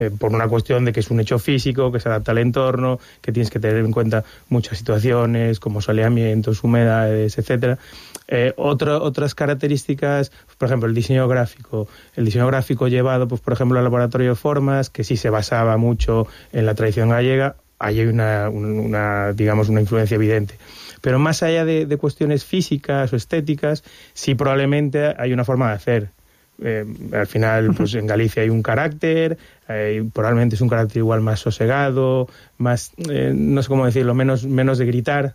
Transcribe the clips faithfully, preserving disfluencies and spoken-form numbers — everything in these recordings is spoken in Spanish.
eh, por una cuestión de que es un hecho físico, que se adapta al entorno, que tienes que tener en cuenta muchas situaciones como soleamientos, humedades, etcétera. Eh, otro, otras características, por ejemplo, el diseño gráfico. El diseño gráfico llevado, pues, por ejemplo, al laboratorio de formas, que sí se basaba mucho en la tradición gallega, ahí hay una, una, digamos, una influencia evidente. Pero más allá de, de cuestiones físicas o estéticas, sí probablemente hay una forma de hacer. Eh, al final, pues en Galicia hay un carácter, eh, probablemente es un carácter igual más sosegado, más, eh, no sé cómo decirlo, menos, menos de gritar.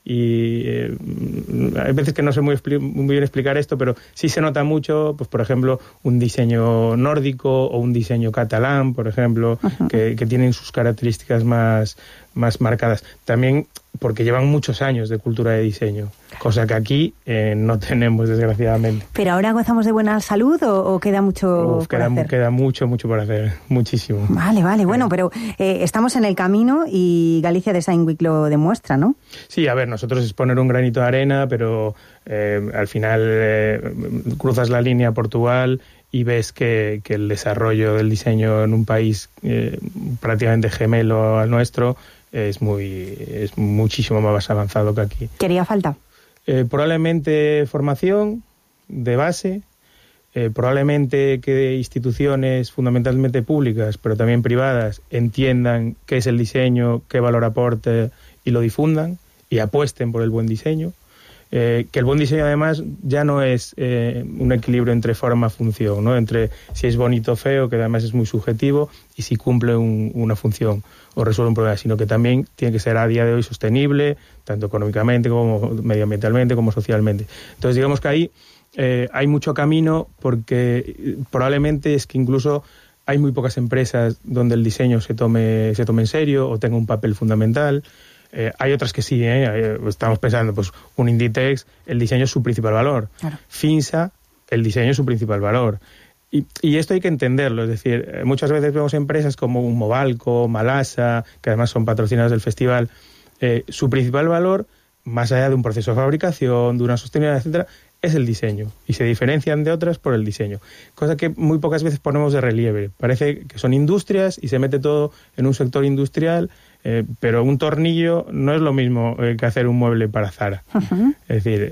Y eh, hay veces que no sé muy, muy bien explicar esto, pero sí se nota mucho, pues por ejemplo, un diseño nórdico o un diseño catalán, por ejemplo, que, que tienen sus características más, más marcadas. También porque llevan muchos años de cultura de diseño, cosa que aquí eh, no tenemos, desgraciadamente. ¿Pero ahora gozamos de buena salud o, o queda mucho Uf, por queda, hacer? Queda mucho, mucho por hacer, muchísimo. Vale, vale, bueno, pero eh, estamos en el camino y Galicia Design Week lo demuestra, ¿no? Sí, a ver, nosotros es poner un granito de arena, pero eh, al final eh, cruzas la línea a Portugal y ves que, que el desarrollo del diseño en un país eh, prácticamente gemelo al nuestro es muy es muchísimo más avanzado que aquí. ¿Qué haría falta? Eh, probablemente formación de base, eh, probablemente que instituciones fundamentalmente públicas, pero también privadas, entiendan qué es el diseño, qué valor aporta y lo difundan y apuesten por el buen diseño. Eh, que el buen diseño además ya no es eh, un equilibrio entre forma y función, ¿no? Entre si es bonito o feo, que además es muy subjetivo, y si cumple un, una función o resuelve un problema, sino que también tiene que ser a día de hoy sostenible, tanto económicamente como medioambientalmente como socialmente. Entonces digamos que ahí eh, hay mucho camino, porque probablemente es que incluso hay muy pocas empresas donde el diseño se tome, se tome en serio o tenga un papel fundamental. Eh, hay otras que sí, ¿eh? Estamos pensando, pues un Inditex, el diseño es su principal valor. Claro. Finsa, el diseño es su principal valor. Y, y esto hay que entenderlo, es decir, muchas veces vemos empresas como un Movalco, Malasa, que además son patrocinadas del festival, eh, su principal valor, más allá de un proceso de fabricación, de una sostenibilidad, etcétera, es el diseño, y se diferencian de otras por el diseño, cosa que muy pocas veces ponemos de relieve. Parece que son industrias y se mete todo en un sector industrial, eh, pero un tornillo no es lo mismo eh, que hacer un mueble para Zara. Uh-huh. Es decir,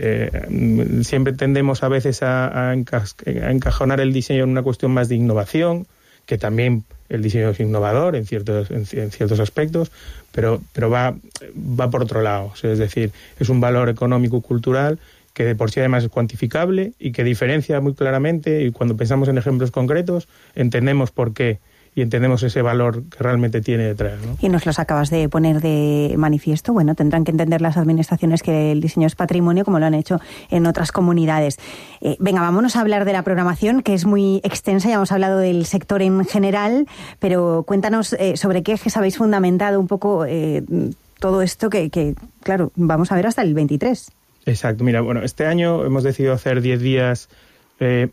eh, siempre tendemos a veces a, a, enca- a encajonar el diseño en una cuestión más de innovación, que también el diseño es innovador en ciertos, en, en ciertos aspectos, pero, pero va, va por otro lado. O sea, es decir, es un valor económico cultural que de por sí además es cuantificable y que diferencia muy claramente, y cuando pensamos en ejemplos concretos entendemos por qué y entendemos ese valor que realmente tiene detrás, ¿no? Y nos los acabas de poner de manifiesto. Bueno, tendrán que entender las administraciones que el diseño es patrimonio, como lo han hecho en otras comunidades. Eh, venga, vámonos a hablar de la programación, que es muy extensa. Ya hemos hablado del sector en general, pero cuéntanos eh, sobre qué ejes habéis fundamentado un poco eh, todo esto que, que, claro, vamos a ver hasta el veintitrés. Exacto, mira, bueno, este año hemos decidido hacer diez días, eh,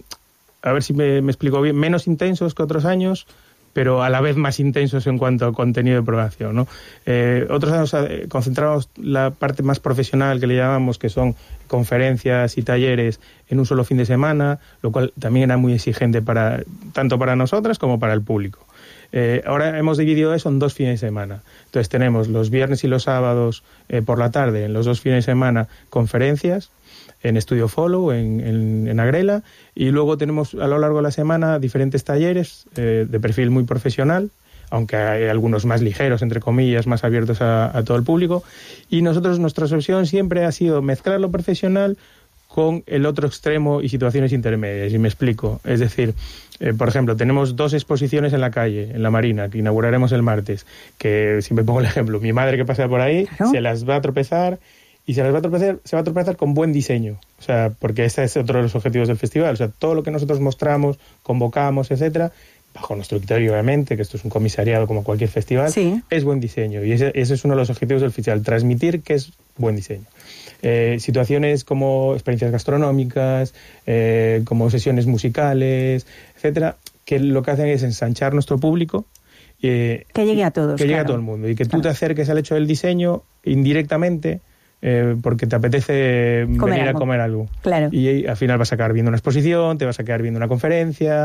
a ver si me, me explico bien, menos intensos que otros años, pero a la vez más intensos en cuanto a contenido de programación, ¿no? Eh, otros años eh, concentramos la parte más profesional, que le llamamos, que son conferencias y talleres, en un solo fin de semana, lo cual también era muy exigente para tanto para nosotras como para el público. Eh, ahora hemos dividido eso en dos fines de semana. Entonces tenemos los viernes y los sábados eh, por la tarde, en los dos fines de semana, conferencias en Estudio Follow, en, en, en Agrela, y luego tenemos a lo largo de la semana diferentes talleres eh, de perfil muy profesional, aunque hay algunos más ligeros, entre comillas, más abiertos a, a todo el público. Y nosotros, nuestra solución siempre ha sido mezclar lo profesional con el otro extremo y situaciones intermedias, y me explico. Es decir, eh, por ejemplo, tenemos dos exposiciones en la calle, en la Marina, que inauguraremos el martes, que siempre pongo el ejemplo, mi madre que pasa por ahí, ¿no? Se las va a tropezar, y se las va a tropezar, se va a tropezar con buen diseño, o sea, porque ese es otro de los objetivos del festival, o sea, todo lo que nosotros mostramos, convocamos, etcétera, bajo nuestro criterio, obviamente, que esto es un comisariado como cualquier festival, sí, es buen diseño, y ese, ese es uno de los objetivos del festival, transmitir que es buen diseño. Eh, situaciones como experiencias gastronómicas, eh, como sesiones musicales, etcétera, que lo que hacen es ensanchar nuestro público. Eh, que llegue a todos. Que llegue claro. a todo el mundo, y que claro. tú te acerques al hecho del diseño indirectamente, eh, porque te apetece comer venir algo. a comer algo. Claro. Y al final vas a acabar viendo una exposición, te vas a quedar viendo una conferencia,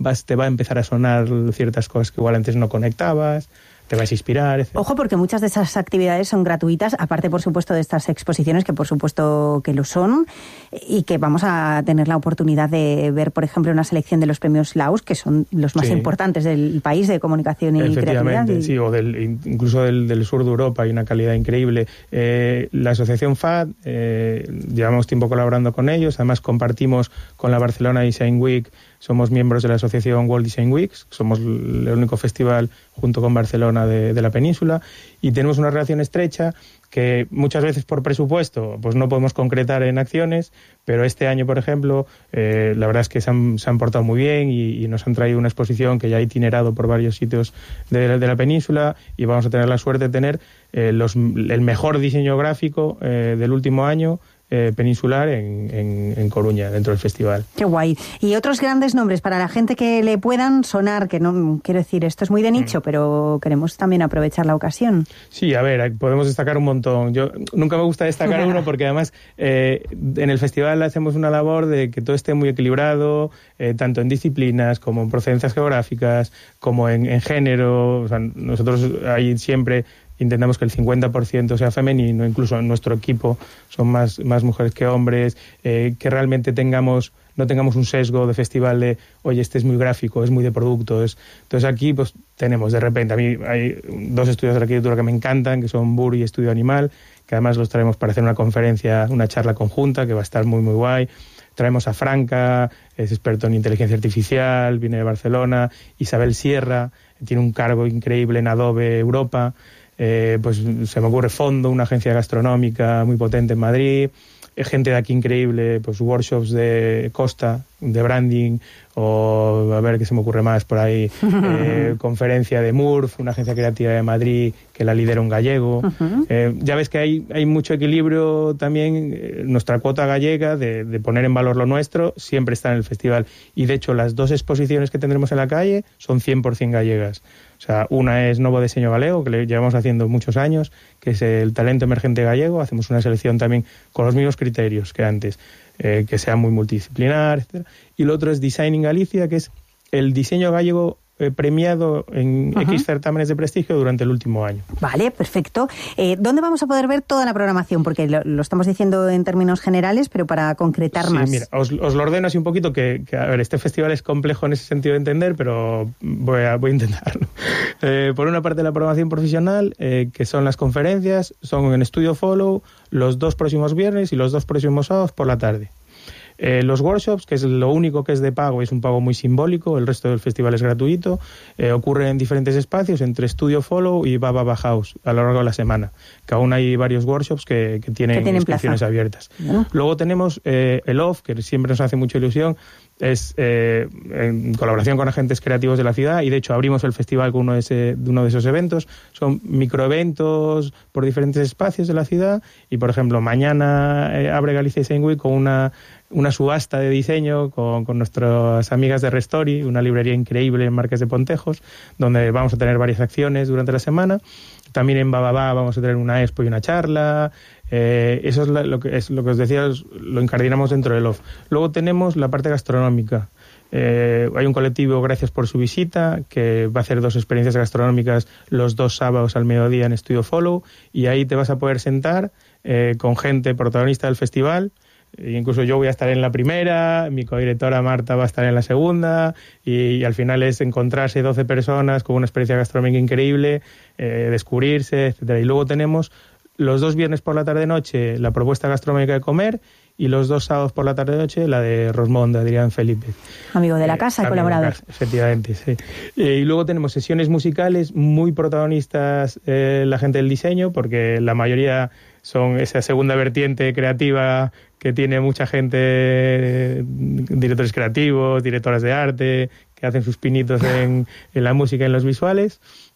vas, te va a empezar a sonar ciertas cosas que igual antes no conectabas, te vas a inspirar, etcétera. Ojo, porque muchas de esas actividades son gratuitas, aparte, por supuesto, de estas exposiciones, que por supuesto que lo son, y que vamos a tener la oportunidad de ver, por ejemplo, una selección de los premios Laus, que son los más sí. importantes del país de comunicación y creatividad. Efectivamente, sí, o del, incluso del, del sur de Europa, hay una calidad increíble. Eh, la asociación F A D, eh, llevamos tiempo colaborando con ellos, además compartimos con la Barcelona Design Week. Somos miembros de la asociación World Design Weeks, somos el único festival junto con Barcelona de, de la península, y tenemos una relación estrecha que muchas veces por presupuesto pues no podemos concretar en acciones, pero este año, por ejemplo, eh, la verdad es que se han, se han portado muy bien y, y nos han traído una exposición que ya ha itinerado por varios sitios de, de la península, y vamos a tener la suerte de tener eh, los, el mejor diseño gráfico eh, del último año Eh, peninsular en, en, en Coruña, dentro del festival. Qué guay. Y otros grandes nombres para la gente que le puedan sonar, que no quiero decir, esto es muy de nicho, mm. pero queremos también aprovechar la ocasión. Sí, a ver, podemos destacar un montón. Yo nunca me gusta destacar uno porque además eh, en el festival hacemos una labor de que todo esté muy equilibrado, eh, tanto en disciplinas como en procedencias geográficas, como en, en género. O sea, nosotros ahí siempre intentamos que el cincuenta por ciento sea femenino, incluso en nuestro equipo son más, más mujeres que hombres, eh, que realmente tengamos no tengamos un sesgo de festival de, oye, este es muy gráfico, es muy de producto. Es... Entonces aquí pues tenemos de repente, a mí hay dos estudios de arquitectura que me encantan, que son Buri y Estudio Animal, que además los traemos para hacer una conferencia, una charla conjunta, que va a estar muy, muy guay. Traemos a Franca, es experto en inteligencia artificial, viene de Barcelona. Isabel Sierra, tiene un cargo increíble en Adobe Europa. Eh, pues se me ocurre Fondo, una agencia gastronómica muy potente en Madrid, eh, gente de aquí increíble, pues workshops de Costa, de branding, o a ver qué se me ocurre más por ahí, eh, conferencia de Murph, una agencia creativa de Madrid que la lidera un gallego. Uh-huh. eh, ya ves que hay, hay mucho equilibrio también, eh, nuestra cuota gallega de, de poner en valor lo nuestro siempre está en el festival, y de hecho las dos exposiciones que tendremos en la calle son cien por ciento gallegas. O sea, una es Novo Diseño Galego, que le llevamos haciendo muchos años, que es el talento emergente gallego. Hacemos una selección también con los mismos criterios que antes, eh, que sea muy multidisciplinar, etcétera. Y lo otro es Designing Galicia, que es el diseño gallego eh, premiado en uh-huh. X certámenes de prestigio durante el último año. Vale, perfecto. Eh, ¿Dónde vamos a poder ver toda la programación? Porque lo, lo estamos diciendo en términos generales, pero para concretar sí, más. Mira, os, os lo ordeno así un poquito, que, que a ver, este festival es complejo en ese sentido de entender, pero voy a, voy a intentarlo. Eh, por una parte, la programación profesional, eh, que son las conferencias, son en Studio Follow los dos próximos viernes y los dos próximos sábados por la tarde. Eh, los workshops, que es lo único que es de pago, es un pago muy simbólico, el resto del festival es gratuito, eh, ocurre en diferentes espacios, entre Studio Follow y Baba Bauhaus, a lo largo de la semana, que aún hay varios workshops que, que tienen, que tienen inscripciones plaza. abiertas. ¿No? Luego tenemos eh, el O F, que siempre nos hace mucha ilusión, es eh, en colaboración con agentes creativos de la ciudad, y de hecho abrimos el festival con uno de, ese, de uno de esos eventos. Son microeventos por diferentes espacios de la ciudad, y por ejemplo mañana eh, abre Galicia Design Week con una, una subasta de diseño con, con nuestras amigas de Restori, una librería increíble en Marqués de Pontejos, donde vamos a tener varias acciones durante la semana. También en Bababá vamos a tener una expo y una charla. Eh, eso es lo que, es lo que os decía, lo incardinamos dentro del O F. Luego tenemos la parte gastronómica. Eh, hay un colectivo, Gracias por su visita, que va a hacer dos experiencias gastronómicas los dos sábados al mediodía en Studio Follow, y ahí te vas a poder sentar eh, con gente protagonista del festival. E incluso yo voy a estar en la primera, mi codirectora Marta va a estar en la segunda, y, y al final es encontrarse doce personas con una experiencia gastronómica increíble, eh, descubrirse, etcétera. Y luego tenemos los dos viernes por la tarde-noche la propuesta gastronómica de comer, y los dos sábados por la tarde-noche la de Rosmond, de Adrián Felipe. Amigo de la casa, eh, colaborador. Casa, efectivamente, sí. Eh, y luego tenemos sesiones musicales muy protagonistas, eh, la gente del diseño, porque la mayoría son esa segunda vertiente creativa que tiene mucha gente, eh, directores creativos, directoras de arte, que hacen sus pinitos en, en la música y en los visuales.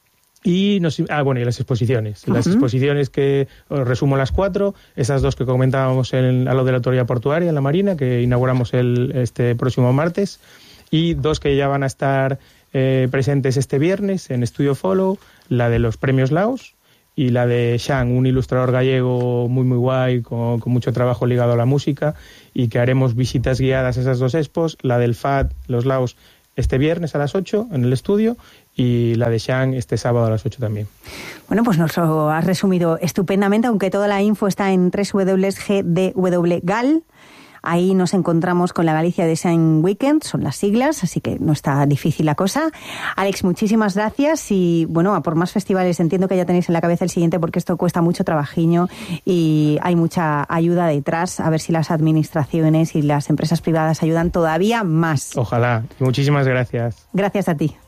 Y nos, ah, bueno, y las exposiciones. Uh-huh. Las exposiciones que os resumo las cuatro, esas dos que comentábamos en, a lo de la Autoridad Portuaria, en la Marina, que inauguramos el, este próximo martes, y dos que ya van a estar eh, presentes este viernes en Studio Follow, la de los premios Laus y la de Xan, un ilustrador gallego muy muy guay, con, con mucho trabajo ligado a la música, y que haremos visitas guiadas a esas dos expos, la del F A D, los Laus, este viernes a las ocho en el estudio y la de Xan este sábado a las ocho también. Bueno, pues nos lo has resumido estupendamente, aunque toda la info está en doble u doble u doble u punto g d w gal. Ahí nos encontramos con la Galicia Design Weekend, son las siglas, así que no está difícil la cosa. Alex, muchísimas gracias y bueno, a por más festivales. Entiendo que ya tenéis en la cabeza el siguiente porque esto cuesta mucho trabajiño y hay mucha ayuda detrás. A ver si las administraciones y las empresas privadas ayudan todavía más. Ojalá. Muchísimas gracias. Gracias a ti.